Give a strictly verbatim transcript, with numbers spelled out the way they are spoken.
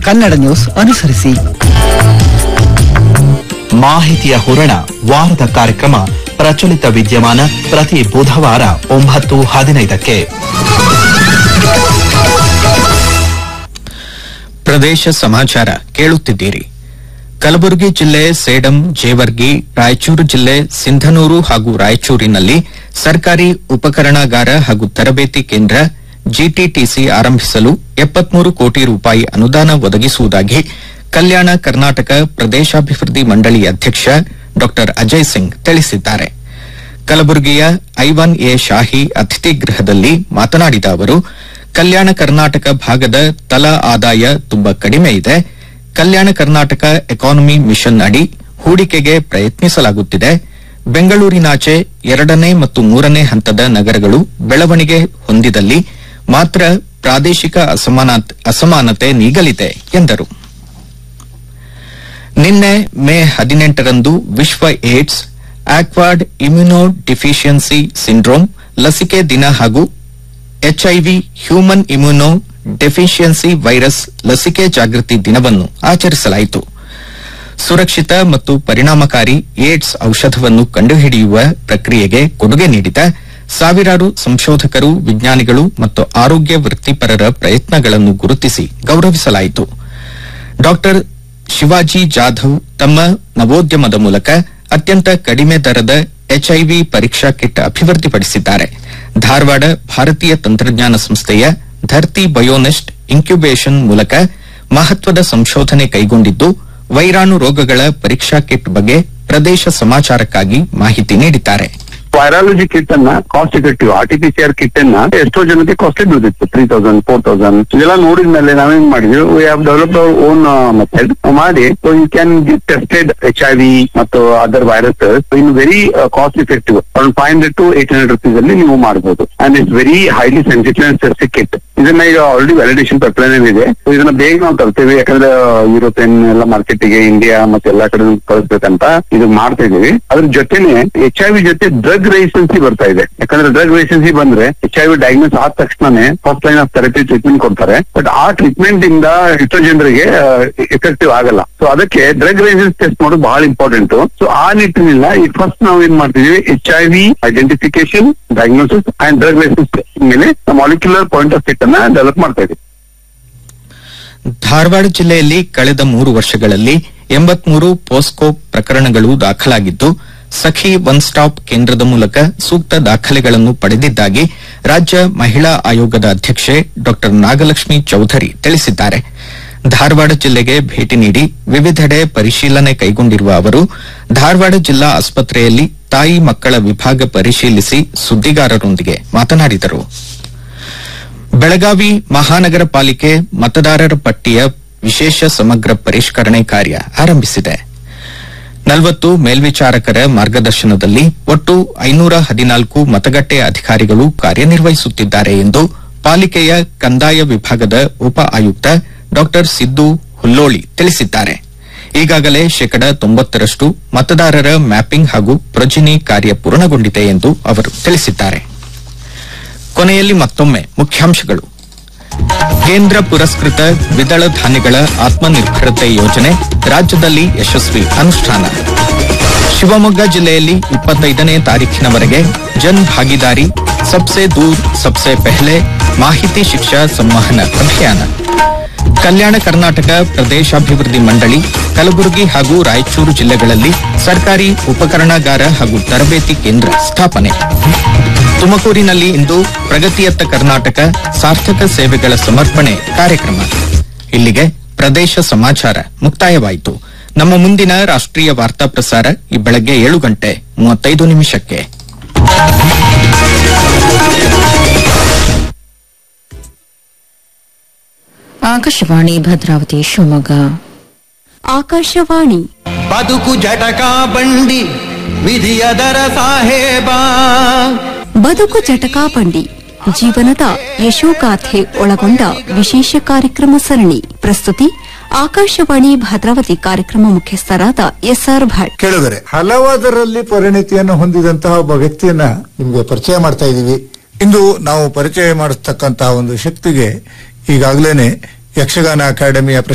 Kannada news ಅನುಸರಿಸಿ. ಮಾಹಿತಿಯ ಹೂರಣ ವಾರದ ಕಾರ್ಯಕ್ರಮ ಪ್ರಚಲಿತ ವಿದ್ಯಮಾನ ಪ್ರತಿ ಬುಧವಾರ ಒಂಬತ್ತು ಹದಿನೈದಕ್ಕೆ. ಪ್ರದೇಶ ಸಮಾಚಾರ ಕೇಳುತ್ತಿದ್ದೀರಿ. ಕಲಬುರಗಿ ಜಿಲ್ಲೆ ಸೇಡಂ, ಜೇವರ್ಗಿ, ರಾಯಚೂರು ಜಿಲ್ಲೆ ಸಿಂಧನೂರು ಹಾಗೂ ರಾಯಚೂರಿನಲ್ಲಿ ಸರ್ಕಾರಿ ಉಪಕರಣಾಗಾರ ಹಾಗೂ ತರಬೇತಿ ಕೇಂದ್ರ ಜಿಟಿಟಿಸಿ ಆರಂಭಿಸಲು ಎಪ್ಪತ್ಮೂರು ಕೋಟಿ ರೂಪಾಯಿ ಅನುದಾನ ಒದಗಿಸುವುದಾಗಿ ಕಲ್ಯಾಣ ಕರ್ನಾಟಕ ಪ್ರದೇಶಾಭಿವೃದ್ಧಿ ಮಂಡಳಿ ಅಧ್ಯಕ್ಷ ಡಾ ಅಜಯ್ ಸಿಂಗ್ ತಿಳಿಸಿದ್ದಾರೆ. ಕಲಬುರಗಿಯ ಐವನ್ ಎ ಶಾಹಿ ಅತಿಥಿ ಗೃಹದಲ್ಲಿ ಮಾತನಾಡಿದ ಅವರು, ಕಲ್ಯಾಣ ಕರ್ನಾಟಕ ಭಾಗದ ತಲಾ ಆದಾಯ ತುಂಬಾ ಕಡಿಮೆ ಇದೆ. ಕಲ್ಯಾಣ ಕರ್ನಾಟಕ ಎಕಾನಮಿ ಮಿಷನ್ ಅಡಿ ಹೂಡಿಕೆಗೆ ಪ್ರಯತ್ನಿಸಲಾಗುತ್ತಿದೆ. ಬೆಂಗಳೂರಿನಾಚೆ ಎರಡನೇ ಮತ್ತು ಮೂರನೇ ಹಂತದ ನಗರಗಳು ಬೆಳವಣಿಗೆ ಹೊಂದಿದಲ್ಲಿ ಮಾತ್ರ ಪ್ರಾದೇಶಿಕ ಅಸಮಾನತೆ ನೀಗಲಿದೆ ಎಂದರು. ನಿನ್ನೆ ಮೇ ಹದಿನೆಂಟರಂದು ವಿಶ್ವ AIDS, awkward immuno deficiency syndrome ಲಸಿಕೆ ದಿನ ಹಾಗೂ HIV human immuno deficiency virus ಲಸಿಕೆ ಜಾಗೃತಿ ದಿನವನ್ನು ಆಚರಿಸಲಾಯಿತು. ಸುರಕ್ಷಿತ ಮತ್ತು ಪರಿಣಾಮಕಾರಿ ಏಡ್ಸ್ ಔಷಧವನ್ನು ಕಂಡುಹಿಡಿಯುವ ಪ್ರಕ್ರಿಯೆಗೆ ಕೊಡುಗೆ ನೀಡಿದ ಸಾವಿರಾರು ಸಂಶೋಧಕರು, ವಿಜ್ಞಾನಿಗಳು ಮತ್ತು ಆರೋಗ್ಯ ವೃತ್ತಿಪರರ ಪ್ರಯತ್ನಗಳನ್ನು ಗುರುತಿಸಿ ಗೌರವಿಸಲಾಯಿತು. ಡಾ ಶಿವಾಜಿ ಜಾಧವ್ ತಮ್ಮ ನವೋದ್ಯಮದ ಮೂಲಕ ಅತ್ಯಂತ ಕಡಿಮೆ ದರದ ಎಚ್ಐವಿ ಪರೀಕ್ಷಾ ಕಿಟ್ ಅಭಿವೃದ್ಧಿಪಡಿಸಿದ್ದಾರೆ. ಧಾರವಾಡ ಭಾರತೀಯ ತಂತ್ರಜ್ಞಾನ ಸಂಸ್ಥೆಯ ಧರ್ತಿ ಬಯೋನೆಸ್ಟ್ ಇನ್ಕ್ಯುಬೇಷನ್ ಮೂಲಕ ಮಹತ್ವದ ಸಂಶೋಧನೆ ಕೈಗೊಂಡಿದ್ದು, ವೈರಾಣು ರೋಗಗಳ ಪರೀಕ್ಷಾ ಕಿಟ್ ಬಗ್ಗೆ ಪ್ರದೇಶ ಸಮಾಚಾರಕ್ಕಾಗಿ ಮಾಹಿತಿ ನೀಡಿದ್ದಾರೆ. ವೈರಾಲಜಿ ಕಿಟ್ ಅನ್ನ ಕಾಸ್ಟ್ ಎಫೆಕ್ಟಿವ್ ಆರ್ಟಿಪಿಸಿಆರ್ ಕಿಟ್ ಅನ್ನ ಎಷ್ಟೋ ಜನಕ್ಕೆ costly ಬೀಳುತ್ತಿತ್ತು, three thousand four thousand ಇದೆಲ್ಲ ನೋಡಿದ ಮೇಲೆ ನಾವೇನ್ ಮಾಡಿದ್ವಿ, we have developed our own method ಮಾಡಿ so you can get tested H I V ಮತ್ತು other viruses in very cost effective around five hundred to eight hundred rupees ಅಲ್ಲಿ ನೀವು ಮಾಡಬಹುದು. And it's very highly sensitive and specific kit. ಇದನ್ನ ಈಗ already validation pipeline ಇದೆ. ಇದನ್ನ ಬೇಗ ನಾವು ತರ್ತೇವೆ, ಯಾಕಂದ್ರೆ ಯುರೋಪಿಯನ್ ಎಲ್ಲ ಮಾರ್ಕೆಟ್ಗೆ ಇಂಡಿಯಾ ಮತ್ತೆ ಎಲ್ಲಾ ಕಡೆ ಕಳಿಸ್ಬೇಕಂತ ಇದು ಮಾಡ್ತಾ ಇದೀವಿ. ಅದ್ರ ಜೊತೆನೆ ಎಚ್ ಐ ವಿ ಜೊತೆ ಡ್ರಗ್ ರೆಸಿಸ್ಟೆನ್ಸಿ ಬರ್ತಾ ಇದೆ. ಯಾಕಂದ್ರೆ ಡ್ರಗ್ ರೆಸಿಸ್ಟೆನ್ಸಿ ಬಂದ್ರೆ ಎಚ್ ಐ ವಿ ಡಯಾಗ್ನೋಸ್ ಆದ ತಕ್ಷಣನೇ first line of therapy treatment ಕೊಡ್ತಾರೆ. ಬಟ್ ಆ ಟ್ರೀಟ್ಮೆಂಟ್ ಇಂದ ಎಷ್ಟೋ ಜನರಿಗೆ ಎಫೆಕ್ಟಿವ್ ಆಗಲ್ಲ. ಸೊ ಅದಕ್ಕೆ ಡ್ರಗ್ ರೆಸಿಸ್ಟೆನ್ಸ್ ಟೆಸ್ಟ್ ಮಾಡೋದು ಬಹಳ ಇಂಪಾರ್ಟೆಂಟ್. ಸೊ ಆ ನಿಟ್ಟಿನಿಂದ ಈ ಫಸ್ಟ್ ನಾವು ಏನ್ ಮಾಡ್ತಿದೀವಿ, H I V identification, diagnosis and drug resistance ಮೇಲೆ ಮಾಲಿಕ್ಯುಲರ್ ಪಾಯಿಂಟ್ ಆಫ್ ಸಿಟ್ ಅನ್ನ ಡೆವಲಪ್ ಮಾಡ್ತಾ ಇದ್ದೀವಿ. ಧಾರವಾಡ ಜಿಲ್ಲೆಯಲ್ಲಿ ಕಳೆದ ಮೂರು ವರ್ಷಗಳಲ್ಲಿ ಎಂಬತ್ಮೂರು ಪೋಸ್ಕೋ ಪ್ರಕರಣಗಳು ದಾಖಲಾಗಿದ್ದು, ಸಖಿ ಒನ್ ಸ್ಟಾಪ್ ಕೇಂದ್ರದ ಮೂಲಕ ಸೂಕ್ತ ದಾಖಲೆಗಳನ್ನು ಪಡೆದಿದ್ದಾಗಿ ರಾಜ್ಯ ಮಹಿಳಾ ಆಯೋಗದ ಅಧ್ಯಕ್ಷೆ ಡಾ ನಾಗಲಕ್ಷ್ಮಿ ಚೌಧರಿ ತಿಳಿಸಿದ್ದಾರೆ. ಧಾರವಾಡ ಜಿಲ್ಲೆಗೆ ಭೇಟಿ ನೀಡಿ ವಿವಿಧೆಡೆ ಪರಿಶೀಲನೆ ಕೈಗೊಂಡಿರುವ ಅವರು ಧಾರವಾಡ ಜಿಲ್ಲಾ ಆಸ್ಪತ್ರೆಯಲ್ಲಿ ತಾಯಿ ಮಕ್ಕಳ ವಿಭಾಗ ಪರಿಶೀಲಿಸಿ ಸುದ್ದಿಗಾರರೊಂದಿಗೆ ಮಾತನಾಡಿದರು. ಬೆಳಗಾವಿ ಮಹಾನಗರ ಪಾಲಿಕೆ ಮತದಾರರ ಪಟ್ಟಿಯ ವಿಶೇಷ ಸಮಗ್ರ ಪರಿಷ್ಕರಣೆ ಕಾರ್ಯ ಆರಂಭಿಸಿದೆ. ನಲವತ್ತು ಮೇಲ್ವಿಚಾರಕರ ಮಾರ್ಗದರ್ಶನದಲ್ಲಿ ಒಟ್ಟು ಐನೂರ ಹದಿನಾಲ್ಕು ಮತಗಟ್ಟೆ ಅಧಿಕಾರಿಗಳು ಕಾರ್ಯನಿರ್ವಹಿಸುತ್ತಿದ್ದಾರೆ ಎಂದು ಪಾಲಿಕೆಯ ಕಂದಾಯ ವಿಭಾಗದ ಉಪ ಆಯುಕ್ತ ಡಾ ಸಿದ್ದು ಹುಲ್ಲೋಳಿ ತಿಳಿಸಿದ್ದಾರೆ. ಈಗಾಗಲೇ ಶೇಕಡ ತೊಂಬತ್ತರಷ್ಟು ಮತದಾರರ ಮ್ಯಾಪಿಂಗ್ ಹಾಗೂ ಪ್ರೊಜಿನಿ ಕಾರ್ಯ ಪೂರ್ಣಗೊಂಡಿದೆ ಎಂದು ಅವರು ತಿಳಿಸಿದ್ದಾರೆ. ಕೊನೆಯಲ್ಲಿ ಮತ್ತೊಮ್ಮೆ ಮುಖ್ಯಾಂಶಗಳು. ಕೇಂದ್ರ ಪುರಸ್ಕೃತ ದ್ವಿದಳ ಧಾನ್ಯಗಳ ಆತ್ಮನಿರ್ಭರತೆ ಯೋಜನೆ ರಾಜ್ಯದಲ್ಲಿ ಯಶಸ್ವಿ ಅನುಷ್ಠಾನ. ಶಿವಮೊಗ್ಗ ಜಿಲ್ಲೆಯಲ್ಲಿ ಇಪ್ಪತ್ತೈದನೇ ತಾರೀಖಿನವರೆಗೆ ಜನ್ ಭಾಗಿದಾರಿ ಸಬ್ಸೆ ದೂರ್ ಸಬ್ಸೆ ಪೆಹ್ಲೆ ಮಾಹಿತಿ ಶಿಕ್ಷಾ ಸಂವಹನ ಅಭಿಯಾನ. ಕಲ್ಯಾಣ ಕರ್ನಾಟಕ ಪ್ರದೇಶಾಭಿವೃದ್ಧಿ ಮಂಡಳಿ ಕಲಬುರಗಿ ಹಾಗೂ ರಾಯಚೂರು ಜಿಲ್ಲೆಗಳಲ್ಲಿ ಸರ್ಕಾರಿ ಉಪಕರಣಾಗಾರ ಹಾಗೂ ತರಬೇತಿ ಕೇಂದ್ರ ಸ್ಥಾಪನೆ. ತುಮಕೂರಿನಲ್ಲಿ ಇಂದು ಪ್ರಗತಿಯತ್ತ ಕರ್ನಾಟಕ ಸಾರ್ಥಕ ಸೇವೆಗಳ ಸಮರ್ಪಣೆ ಕಾರ್ಯಕ್ರಮ. ಇಲ್ಲಿಗೆ ಪ್ರದೇಶ ಸಮಾಚಾರ ಮುಕ್ತಾಯವಾಯಿತು. ನಮ್ಮ ಮುಂದಿನ ರಾಷ್ಟ್ರೀಯ ವಾರ್ತಾ ಪ್ರಸಾರ ಈ ಬೆಳಗ್ಗೆ ಏಳು ಗಂಟೆ ಮೂವತ್ತೈದು ನಿಮಿಷಕ್ಕೆ. ಆಕಾಶವಾಣಿ ಭದ್ರಾವತಿ ಶಿವಮೊಗ್ಗ. ಆಕಾಶವಾಣಿ ಬದುಕು ಜಟಕಾ ಬಂಡಿ ವಿಧಿಯದರ ಸಾಹೇಬ. ಬದುಕು ಜಟಕಾ ಬಂಡಿ ಜೀವನದ ಯಶೋಗಾಥೆ ಒಳಗೊಂಡ ವಿಶೇಷ ಕಾರ್ಯಕ್ರಮ ಸರಣಿ. ಪ್ರಸ್ತುತಿ ಆಕಾಶವಾಣಿ ಭದ್ರಾವತಿ ಕಾರ್ಯಕ್ರಮ ಮುಖ್ಯಸ್ಥರಾದ ಎಸ್ಆರ್ ಭಟ್. ಕೇಳಿದರೆ ಹಲವಾದರಲ್ಲಿ ಪರಿಣಿತಿಯನ್ನು ಹೊಂದಿದಂತಹ ಒಬ್ಬ ವ್ಯಕ್ತಿಯನ್ನ ನಿಮಗೆ ಪರಿಚಯ ಮಾಡ್ತಾ ಇದ್ದೀವಿ. ಇಂದು ನಾವು ಪರಿಚಯ ಮಾಡಿಸ್ತಕ್ಕಂತಹ ಒಂದು ಶಕ್ತಿಗೆ ಈಗಾಗಲೇ ಯಕ್ಷಗಾನ ಅಕಾಡೆಮಿಯ